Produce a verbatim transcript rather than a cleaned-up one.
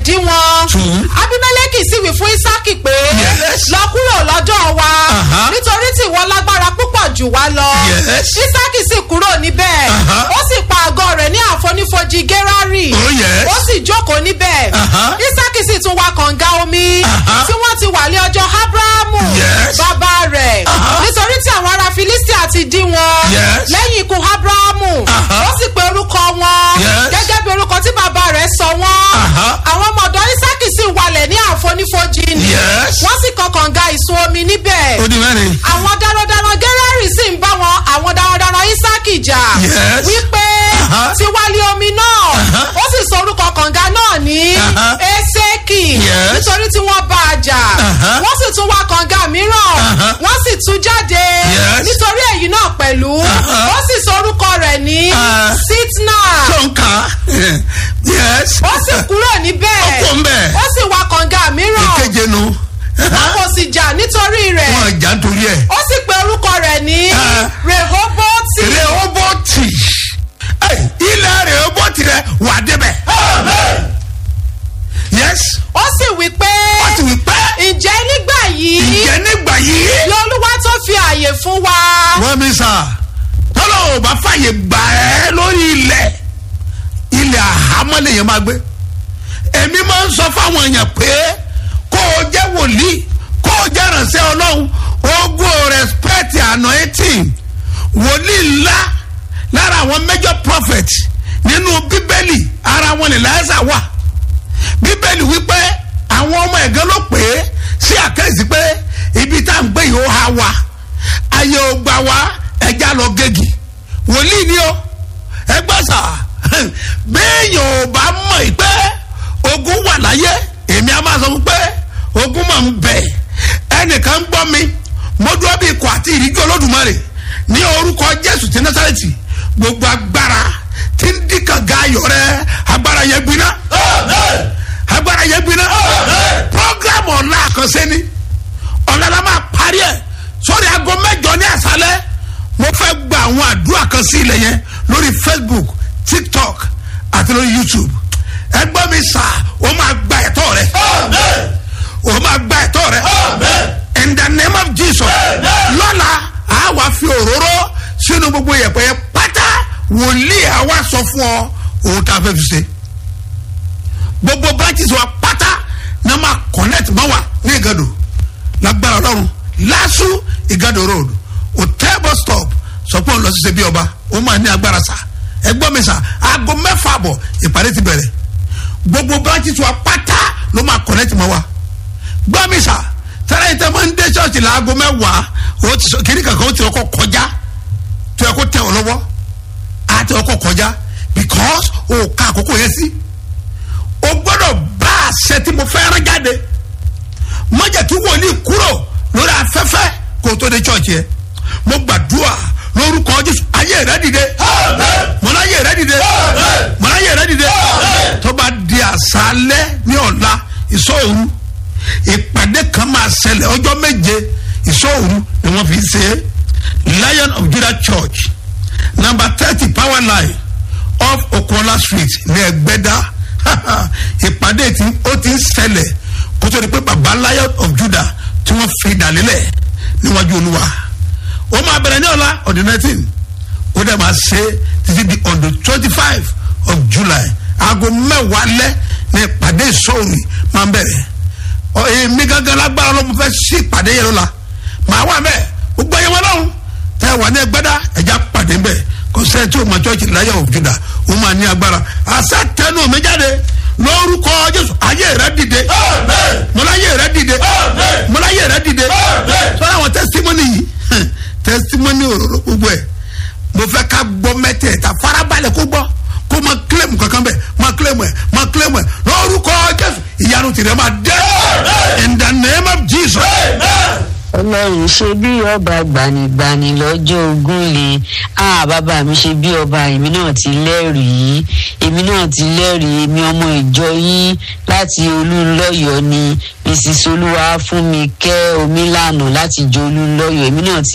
dí wọn. Abimeleki sì wí fún Ísákì pé lọ kúrò lọ́dọ̀ wa nítorí tí ìwọ lágbára púpọ̀ jù wá lọ. Ísákì sì kúrò níbẹ̀ ó sì pa àgọ́ rẹ̀ ní àfonífojì Gérárì ó sì jókòó níbẹ̀. Ísákì sì tún wá kànga omi tí wọ́n ti wà ní ọjọ́ Ábúráhámù bàbá rẹ̀ nítorí tí àwọn ará Filistia ti dí wọn lẹ́yìn ikú Ábúráhámù ó sì pe orúkọ wọn gẹ́gẹ́ bí orúkọ tí bàbá rẹ̀ sọ wọ́n. Àwọn ọmọ ọ̀dọ̀ Ísákì sì walẹ̀ ní àfonífojì ni wọ́n sì kan kànga ìsun omi níbẹ̀. Àwọn darandaran Gérárì sì ń bá wọn àwọn darandaran Ísákì jà wípé ti wálé omi náà ó sì sọ orúkọ kànga náà ní Éṣekì nítorí tí wọ́n bá a jà. Wọ́n sì tún wá kànga mìíràn wọ́n sì tú jáde nítorí èyí náà pẹ̀lú ó sì sọ orúkọ rẹ̀ ní Sitna. Ó sì kúrò níbẹ̀ ó sì wá kànga mìíràn wọn kò sì jà nítorí rẹ̀ ó sì pe orúkọ rẹ̀ ní Rehoboti. Rehoboti ilẹ̀ Rehoboti rẹ̀ wà débẹ̀. Yes. Ó sì wí pé ó sì wí pé ǹjẹ́ nígbà yìí ǹjẹ́ nígbà yìí l'Olúwa tó fi àyè fún wa. wọ́n mi sà tọ́lọ̀ ò bá fàyè gbà ẹ́ lórí ilẹ̀ ilẹ̀ àhámọ́ lèèyàn máa gbé. Èmi máa ń sọ fáwọn èèyàn pé kó o jẹ́ wòlíì kó o jẹ́ ìránṣẹ́ Ọlọ́run ogun respect anointing wòlíì ńlá lára àwọn major prophet nínú Bíbélì ara wọn lè láyásà wà. Bíbélì wípé àwọn ọmọ ẹ̀gán ló pè é sí àkẹ́sí pé ibi tá à ń gbé yìí ó ha wa ayé ò gbà wá ẹja lọ gégi wòlíì ni ó ẹgbẹ́ sà béèyàn ò bá mọ̀ pé ogun wà láyé èmi á máa sọ pé ogun máa ń bẹ ẹnìkan gbọ́ mi mo dúró bí ikọ̀ àti ìríjú Olódùmarè ní orúkọ Jésù ti Násárẹ́tì gbogbo agbára tí ń dí kànga ayọ̀ rẹ agbára yẹn gbiná agbára yẹn gbiná program ọ̀la àkànṣe ni ọ̀la la máa parí ẹ̀ sórí aago mẹ́jọ ní àṣálẹ́ mo fẹ́ gba àwọn àdúrà kan sí ilẹ̀ yẹn lórí Facebook TikTok àti lórí YouTube ẹgbẹ́ mi sà ó máa gba ẹ̀tọ́ rẹ ó máa gba ẹ̀tọ́ rẹ in the name of Jesus lọ́la a wá fi òróró sínú gbogbo yẹ̀pẹ̀ yẹn pátá wòlíì àwa sọ fún ọ òun tá a fẹ́ fi ṣe gbogbo branches wa pátá náà máa connect mọ́ wa ní Ìgàdò lágbára Ọlọ́run LASU Ìgàdò road hotel bus stop sọpọ́n lọ sí ṣe bí ọba ó máa ní agbára sá ẹgbọ́n mi sá aago mẹ́fà bọ̀ ìpàdé ti bẹ̀rẹ̀ gbogbo branches wa pátá ló máa connect mọ́ wa gbọ́ mi sá tẹ́lẹ̀ yìí tẹ́ máa ń dé ṣọ́ọ̀ṣì láago mẹ́wàá ó ti sọ kiri kankan ó ti ọkọ̀ kọjá tó yẹ kó tẹ̀ ọ́ lọ́wọ́ á tẹ̀ ọkọ̀ kọjá because o ká àkókò yẹn sí o gbọ́dọ̀ bá àṣẹ tí mo fẹ́ rán jáde má jẹ́ kí wòlíì kúrò lórí afẹ́fẹ́ kó o tó dé ṣọ́ọ̀ṣì yẹn mo gbàdúrà lórúkọ Jésù ayé rẹ dìde mọ̀nà ayé rẹ dìde mọ̀nà ayé rẹ dìde tó bá di àṣálẹ́ ní ọ̀la ìṣọ́òru ìpàdé kan máa ṣẹlẹ̀ ọjọ́ méje ìṣọ́òru ni wọ́n fi ṣe Lion of Judah Church number thirty power line off Okola Street ní Ẹgbẹ́dá ìpàdé tí ó ti ń ṣẹlẹ̀ kó tó di pé baba Lion of Judah tí wọ́n fi dàlélẹ̀ níwájú Olúwa ó máa bẹ̀rẹ̀ ní ọ̀la on the nineteen ó dẹ̀ máa ṣe títí di on the twenty five of July aago mẹ́wàá lẹ́ ní ìpàdé ìṣọ́òru máa ń bẹ̀rẹ̀ èmi gángan lágbára ló mo fẹ́ sí ìpàdé yẹn lọ́la màá wà mẹ́ẹ̀ gbogbo ẹ̀yẹ wọn lọ́hùn tẹ́ wà ní Ẹgbẹ́dá ẹ̀já pàdé mbẹ́ kò sẹ́ni tí o máa church Lion of Judah o máa ní agbára àṣà tẹnu mi jáde lórúkọ Jésù ayé rẹ dìde mọlá ayé rẹ dìde mọlá ayé rẹ dìde sọ àwọn testimony yìí testimony òróró gbogbo ẹ mo fẹ́ ká gbọ́ mẹ́tẹ̀ẹ̀ta farabalẹ̀ kó gbọ́ kó máa claim kankan bẹ́ẹ̀ máa claim ẹ̀ máa claim ẹ̀ lórúkọ Jésù ìyanu tìrẹ máa dé in the name of Jesus. Ọlọ́run ṣe bí ọba gbanigbani lọ́jọ́ ogún le ah bàbá mi ṣe bí ọba èmi náà ti lẹ́rìí èmi náà ti lẹ́rìí èmi ọmọ ìjọ yín láti Olúńlọ́yọ̀ ni Mrs Olúwa fún mi kẹ́ Omílànà láti jọ Olúńlọ́yọ̀ èmi náà ti